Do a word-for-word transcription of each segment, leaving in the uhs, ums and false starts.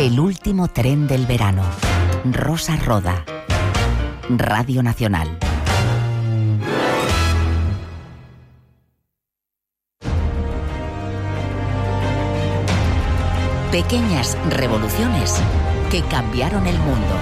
El último tren del verano. Rosa Roda. Radio Nacional. Pequeñas revoluciones que cambiaron el mundo.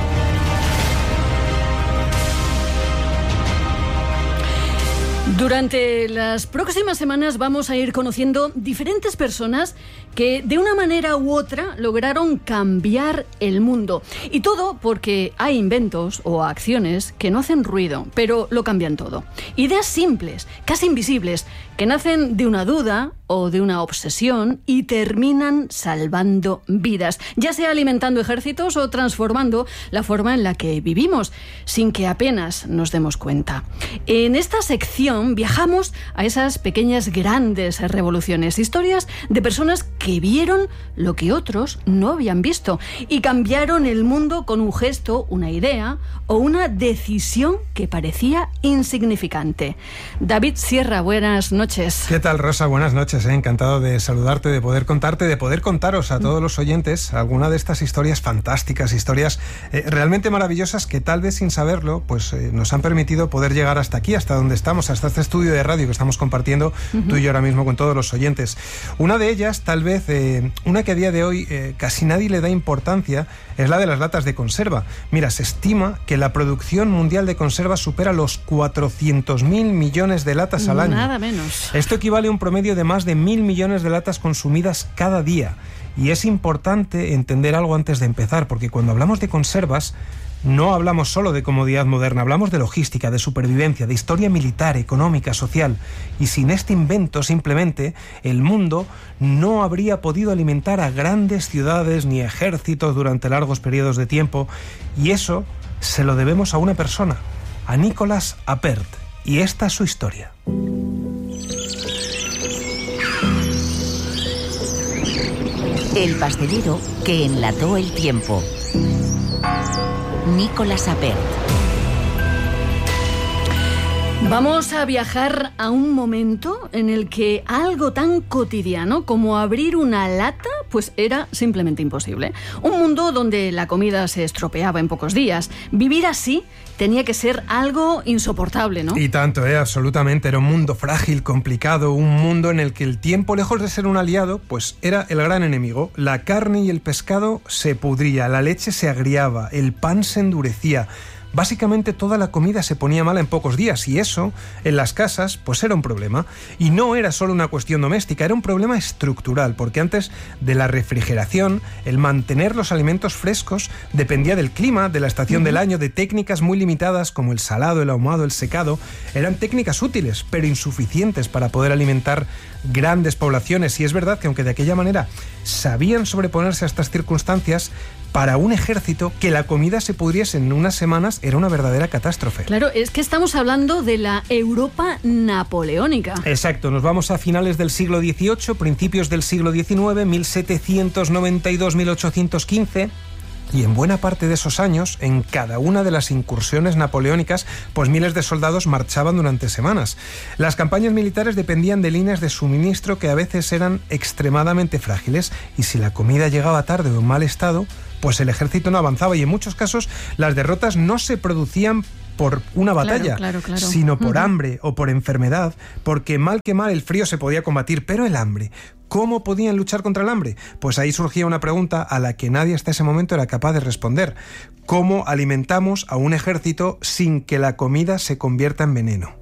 Durante las próximas semanas vamos a ir conociendo diferentes personas que de una manera u otra lograron cambiar el mundo. Y todo porque hay inventos o acciones que no hacen ruido, pero lo cambian todo. Ideas simples, casi invisibles, que nacen de una duda o de una obsesión y terminan salvando vidas, ya sea alimentando ejércitos o transformando la forma en la que vivimos, sin que apenas nos demos cuenta. En esta sección viajamos a esas pequeñas grandes revoluciones, historias de personas que vieron lo que otros no habían visto y cambiaron el mundo con un gesto, una idea o una decisión que parecía insignificante. David Sierra, buenas noches. ¿Qué tal, Rosa? Buenas noches. Eh. Encantado de saludarte, de poder contarte, de poder contaros a todos los oyentes alguna de estas historias fantásticas, historias eh, realmente maravillosas que tal vez sin saberlo pues eh, nos han permitido poder llegar hasta aquí, hasta donde estamos, hasta este estudio de radio que estamos compartiendo uh-huh. tú y yo ahora mismo con todos los oyentes. Una de ellas, tal vez, eh, una que a día de hoy eh, casi nadie le da importancia, es la de las latas de conserva. Mira, se estima que la producción mundial de conserva supera los cuatrocientos mil millones de latas al año. Nada menos. Esto equivale a un promedio de más de mil millones de latas consumidas cada día. Y es importante entender algo antes de empezar, porque cuando hablamos de conservas, no hablamos solo de comodidad moderna, hablamos de logística, de supervivencia, de historia militar, económica, social. Y sin este invento, simplemente, el mundo no habría podido alimentar a grandes ciudades ni ejércitos durante largos periodos de tiempo. Y eso se lo debemos a una persona, a Nicolas Appert. Y esta es su historia. El pastelero que enlató el tiempo. Nicolas Appert. Vamos a viajar a un momento en el que algo tan cotidiano como abrir una lata pues era simplemente imposible. Un mundo donde la comida se estropeaba en pocos días. Vivir así tenía que ser algo insoportable, ¿no? Y tanto, ¿eh? Absolutamente. Era un mundo frágil, complicado, un mundo en el que el tiempo, lejos de ser un aliado, pues era el gran enemigo. La carne y el pescado se pudría, la leche se agriaba, el pan se endurecía. Básicamente toda la comida se ponía mala en pocos días y eso, en las casas, pues era un problema. Y no era solo una cuestión doméstica, era un problema estructural, porque antes de la refrigeración, el mantener los alimentos frescos dependía del clima, de la estación uh-huh. del año, de técnicas muy limitadas como el salado, el ahumado, el secado. Eran técnicas útiles, pero insuficientes para poder alimentar grandes poblaciones. Y es verdad que aunque de aquella manera sabían sobreponerse a estas circunstancias, para un ejército que la comida se pudriese en unas semanas era una verdadera catástrofe. Claro, es que estamos hablando de la Europa napoleónica. Exacto, nos vamos a finales del siglo dieciocho, principios del siglo diecinueve, mil setecientos noventa y dos a mil ochocientos quince... Y en buena parte de esos años, en cada una de las incursiones napoleónicas, pues miles de soldados marchaban durante semanas. Las campañas militares dependían de líneas de suministro que a veces eran extremadamente frágiles, y si la comida llegaba tarde o en mal estado, pues el ejército no avanzaba, y en muchos casos las derrotas no se producían por una batalla, claro, claro, claro. sino por uh-huh. hambre o por enfermedad, porque mal que mal el frío se podía combatir, pero el hambre, ¿cómo podían luchar contra el hambre? Pues ahí surgía una pregunta a la que nadie hasta ese momento era capaz de responder. ¿Cómo alimentamos a un ejército sin que la comida se convierta en veneno?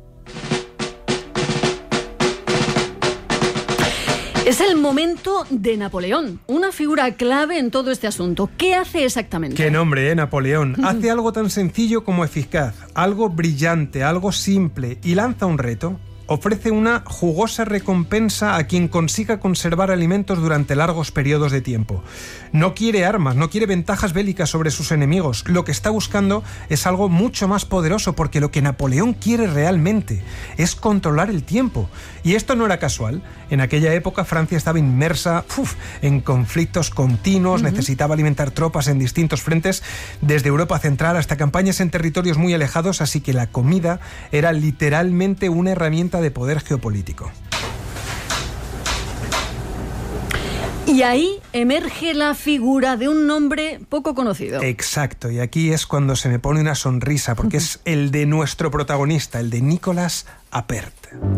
Es el momento de Napoleón, una figura clave en todo este asunto. ¿Qué hace exactamente? Qué nombre, ¿eh? Napoleón. Hace algo tan sencillo como eficaz, algo brillante, algo simple, y lanza un reto. Ofrece una jugosa recompensa a quien consiga conservar alimentos durante largos periodos de tiempo. No quiere armas, no quiere ventajas bélicas sobre sus enemigos. Lo que está buscando es algo mucho más poderoso, porque lo que Napoleón quiere realmente es controlar el tiempo. Y esto no era casual. En aquella época Francia estaba inmersa uf, en conflictos continuos, uh-huh. necesitaba alimentar tropas en distintos frentes, desde Europa Central hasta campañas en territorios muy alejados, así que la comida era literalmente una herramienta de poder geopolítico. Y ahí emerge la figura de un nombre poco conocido. Exacto, y aquí es cuando se me pone una sonrisa, porque es el de nuestro protagonista, el de Nicolas Appert.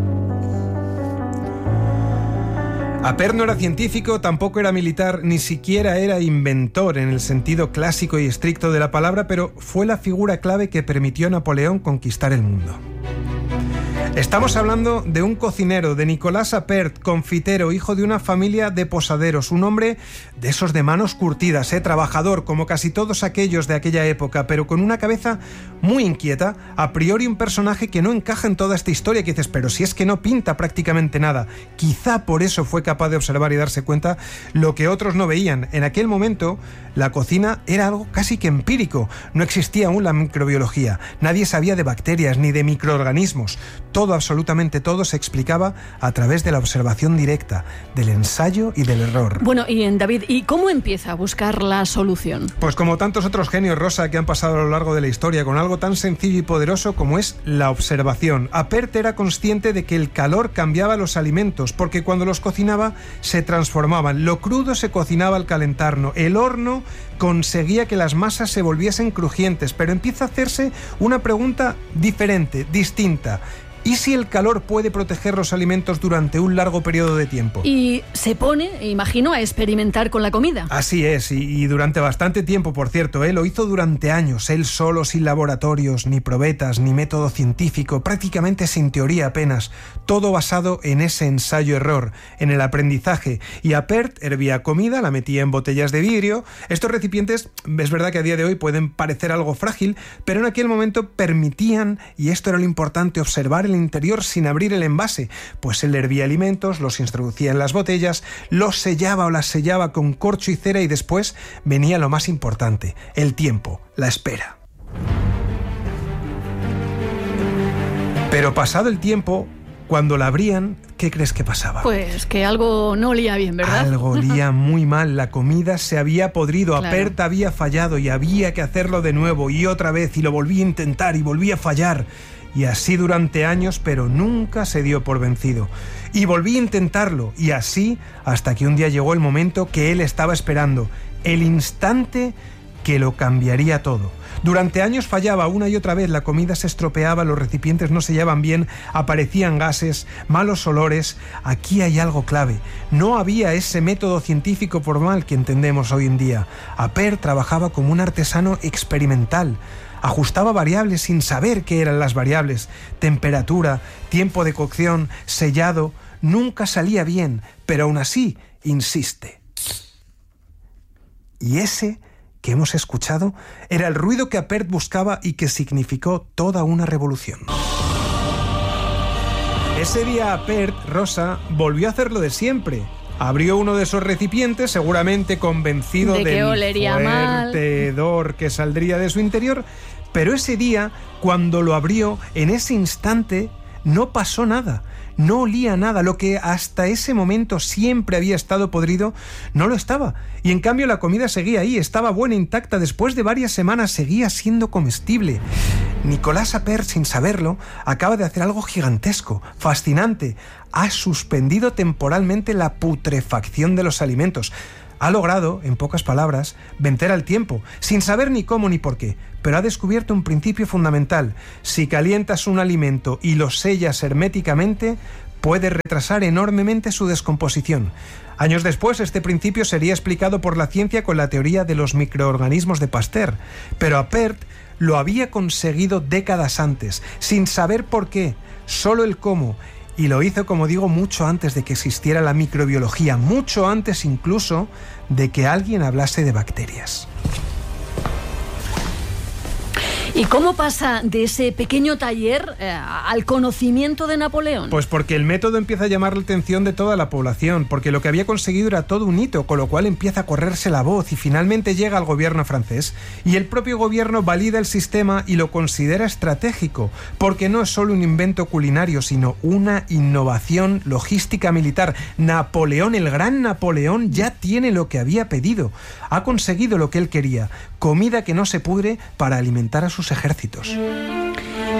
Appert no era científico, tampoco era militar, ni siquiera era inventor en el sentido clásico y estricto de la palabra, pero fue la figura clave que permitió a Napoleón conquistar el mundo. Estamos hablando de un cocinero, de Nicolas Appert, confitero, hijo de una familia de posaderos, un hombre de esos de manos curtidas, ¿eh? Trabajador, como casi todos aquellos de aquella época, pero con una cabeza muy inquieta, a priori un personaje que no encaja en toda esta historia, que dices, pero si es que no pinta prácticamente nada. Quizá por eso fue capaz de observar y darse cuenta lo que otros no veían. En aquel momento, la cocina era algo casi que empírico, no existía aún la microbiología, nadie sabía de bacterias ni de microorganismos. Todo, absolutamente todo, se explicaba a través de la observación directa, del ensayo y del error. Bueno, y en David, ¿y cómo empieza a buscar la solución? Pues como tantos otros genios, Rosa, que han pasado a lo largo de la historia, con algo tan sencillo y poderoso como es la observación. Appert era consciente de que el calor cambiaba los alimentos, porque cuando los cocinaba se transformaban. Lo crudo se cocinaba al calentarlo, el horno conseguía que las masas se volviesen crujientes, pero empieza a hacerse una pregunta diferente, distinta. ¿Y si el calor puede proteger los alimentos durante un largo periodo de tiempo? Y se pone, imagino, a experimentar con la comida. Así es, y, y durante bastante tiempo, por cierto. Él lo hizo durante años, él solo, sin laboratorios, ni probetas, ni método científico, prácticamente sin teoría apenas. Todo basado en ese ensayo-error, en el aprendizaje. Y Appert hervía comida, la metía en botellas de vidrio. Estos recipientes, es verdad que a día de hoy pueden parecer algo frágil, pero en aquel momento permitían, y esto era lo importante, observar el interior sin abrir el envase, pues él hervía alimentos, los introducía en las botellas, los sellaba o las sellaba con corcho y cera, y después venía lo más importante, el tiempo, la espera. Pero pasado el tiempo, cuando la abrían, ¿qué crees que pasaba? Pues que algo no olía bien, ¿verdad? Algo olía muy mal, la comida se había podrido, Claro. Appert había fallado y había que hacerlo de nuevo y otra vez, y lo volvía a intentar y volvía a fallar. Y así durante años, pero nunca se dio por vencido. Y volví a intentarlo, y así hasta que un día llegó el momento que él estaba esperando, el instante que lo cambiaría todo. Durante años fallaba una y otra vez, la comida se estropeaba, los recipientes no sellaban bien, aparecían gases, malos olores. Aquí hay algo clave. No había ese método científico formal que entendemos hoy en día. Appert trabajaba como un artesano experimental. Ajustaba variables sin saber qué eran las variables. Temperatura, tiempo de cocción, sellado. Nunca salía bien, pero aún así insiste. Y ese que hemos escuchado era el ruido que Appert buscaba y que significó toda una revolución. Ese día Appert, Rosa, volvió a hacer lo de siempre. Abrió uno de esos recipientes, seguramente convencido de que del olería fuerte mal. hedor que saldría de su interior, pero ese día, cuando lo abrió, en ese instante, no pasó nada. No olía nada. Lo que hasta ese momento siempre había estado podrido, no lo estaba. Y en cambio la comida seguía ahí, estaba buena, intacta. Después de varias semanas seguía siendo comestible. Nicolas Appert, sin saberlo, acaba de hacer algo gigantesco, fascinante. Ha suspendido temporalmente la putrefacción de los alimentos. Ha logrado, en pocas palabras, vencer al tiempo, sin saber ni cómo ni por qué, pero ha descubierto un principio fundamental. Si calientas un alimento y lo sellas herméticamente, puede retrasar enormemente su descomposición. Años después, este principio sería explicado por la ciencia con la teoría de los microorganismos de Pasteur, pero Appert lo había conseguido décadas antes, sin saber por qué, solo el cómo. Y lo hizo, como digo, mucho antes de que existiera la microbiología, mucho antes incluso de que alguien hablase de bacterias. ¿Y cómo pasa de ese pequeño taller eh, al conocimiento de Napoleón? Pues porque el método empieza a llamar la atención de toda la población, porque lo que había conseguido era todo un hito, con lo cual empieza a correrse la voz y finalmente llega al gobierno francés. Y el propio gobierno valida el sistema y lo considera estratégico, porque no es solo un invento culinario, sino una innovación logística militar. Napoleón, el gran Napoleón, ya tiene lo que había pedido. Ha conseguido lo que él quería, comida que no se pudre para alimentar a sus ejércitos.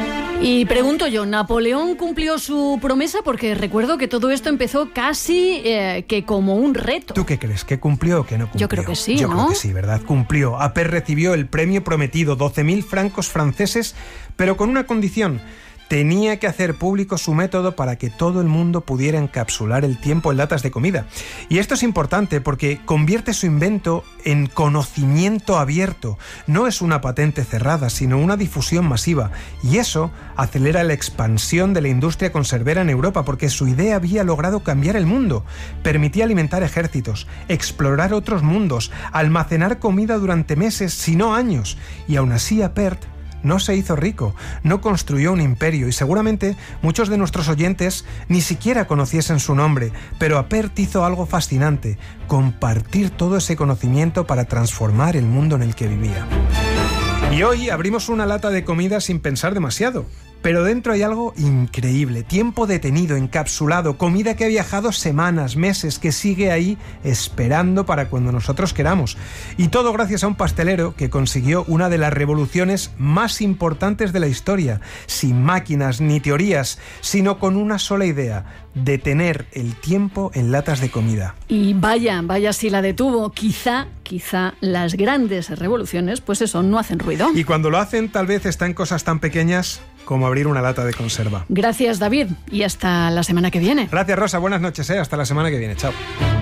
Y pregunto yo, ¿Napoleón cumplió su promesa? Porque recuerdo que todo esto empezó casi eh, que como un reto. ¿Tú qué crees? ¿Que cumplió o que no cumplió? Yo creo que sí, Yo ¿no? creo que sí, ¿verdad? Cumplió. Appert recibió el premio prometido, doce mil francos franceses, pero con una condición. Tenía que hacer público su método para que todo el mundo pudiera encapsular el tiempo en latas de comida. Y esto es importante porque convierte su invento en conocimiento abierto. No es una patente cerrada, sino una difusión masiva. Y eso acelera la expansión de la industria conservera en Europa, porque su idea había logrado cambiar el mundo. Permitía alimentar ejércitos, explorar otros mundos, almacenar comida durante meses, si no años. Y aún así Appert no se hizo rico, no construyó un imperio y seguramente muchos de nuestros oyentes ni siquiera conociesen su nombre, pero Appert hizo algo fascinante, compartir todo ese conocimiento para transformar el mundo en el que vivía. Y hoy abrimos una lata de comida sin pensar demasiado. Pero dentro hay algo increíble, tiempo detenido, encapsulado, comida que ha viajado semanas, meses, que sigue ahí esperando para cuando nosotros queramos. Y todo gracias a un pastelero que consiguió una de las revoluciones más importantes de la historia, sin máquinas ni teorías, sino con una sola idea: detener el tiempo en latas de comida. Y vaya, vaya si la detuvo. Quizá, quizá las grandes revoluciones, pues eso, no hacen ruido. Y cuando lo hacen, tal vez está en cosas tan pequeñas como abrir una lata de conserva. Gracias, David, y hasta la semana que viene. Gracias, Rosa. Buenas noches, ¿eh? Hasta la semana que viene. Chao.